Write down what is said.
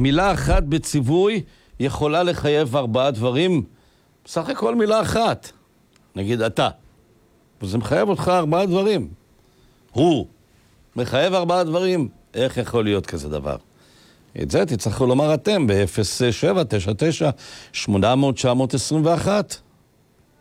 מילה אחת בציווי יכולה לחייב 4 דברים, בסך הכל מילה אחת. נגיד אתה. וזה מחייב אותך 4 דברים. הוא מחייב 4 דברים. איך יכול להיות כזה דבר? את זה תצטרכו לומר אתם ב-0799-800-921.